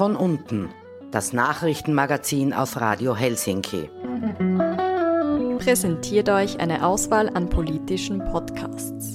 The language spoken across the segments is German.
von unten, das Nachrichtenmagazin auf Radio Helsinki. Präsentiert euch eine Auswahl an politischen Podcasts.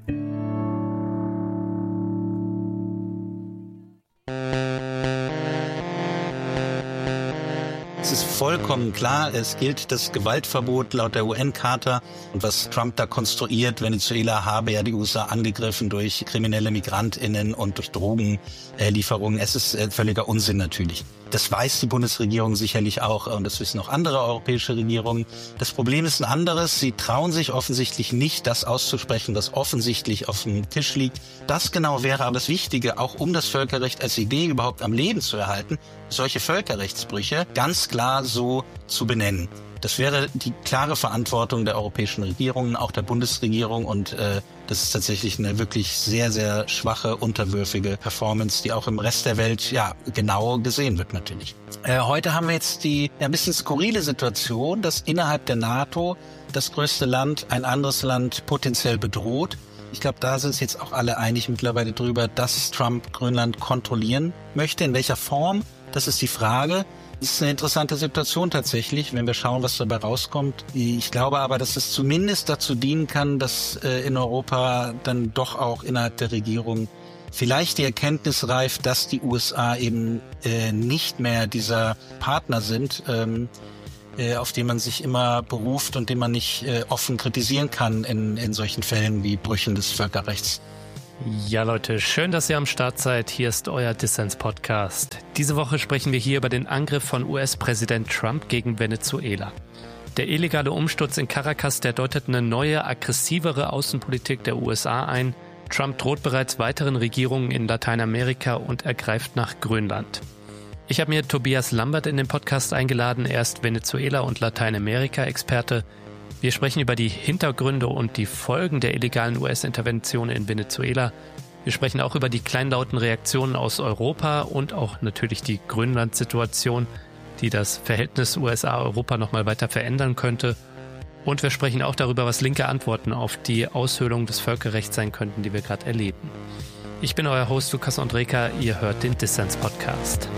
Es ist vollkommen klar, es gilt das Gewaltverbot laut der UN-Charta. Und was Trump da konstruiert, Venezuela habe ja die USA angegriffen durch kriminelle MigrantInnen und durch Drogenlieferungen. Es ist völliger Unsinn natürlich. Das weiß die Bundesregierung sicherlich auch und das wissen auch andere europäische Regierungen. Das Problem ist ein anderes. Sie trauen sich offensichtlich nicht, das auszusprechen, was offensichtlich auf dem Tisch liegt. Das genau wäre aber das Wichtige, auch um das Völkerrecht als Idee überhaupt am Leben zu erhalten, solche Völkerrechtsbrüche ganz klar so zu benennen. Das wäre die klare Verantwortung der europäischen Regierungen, auch der Bundesregierung und das ist tatsächlich eine wirklich sehr, sehr schwache, unterwürfige Performance, die auch im Rest der Welt genau gesehen wird natürlich. Heute haben wir jetzt die ein bisschen skurrile Situation, dass innerhalb der NATO das größte Land ein anderes Land potenziell bedroht. Ich glaube, da sind sich jetzt auch alle einig mittlerweile drüber, dass Trump Grönland kontrollieren möchte. In welcher Form? Das ist die Frage. Das ist eine interessante Situation tatsächlich, wenn wir schauen, was dabei rauskommt. Ich glaube aber, dass es zumindest dazu dienen kann, dass in Europa dann doch auch innerhalb der Regierung vielleicht die Erkenntnis reift, dass die USA eben nicht mehr dieser Partner sind, auf den man sich immer beruft und den man nicht offen kritisieren kann in solchen Fällen wie Brüchen des Völkerrechts. Ja Leute, schön, dass ihr am Start seid. Hier ist euer Dissens-Podcast. Diese Woche sprechen wir hier über den Angriff von US-Präsident Trump gegen Venezuela. Der illegale Umsturz in Caracas, der deutet eine neue, aggressivere Außenpolitik der USA ein. Trump droht bereits weiteren Regierungen in Lateinamerika und ergreift nach Grönland. Ich habe mir Tobias Lambert in den Podcast eingeladen. Er ist Venezuela- und Lateinamerika-Experte. Wir sprechen über die Hintergründe und die Folgen der illegalen US-Intervention in Venezuela. Wir sprechen auch über die kleinlauten Reaktionen aus Europa und auch natürlich die Grönland-Situation, die das Verhältnis USA-Europa nochmal weiter verändern könnte. Und wir sprechen auch darüber, was linke Antworten auf die Aushöhlung des Völkerrechts sein könnten, die wir gerade erleben. Ich bin euer Host Lukas Andreka, ihr hört den Dissens-Podcast.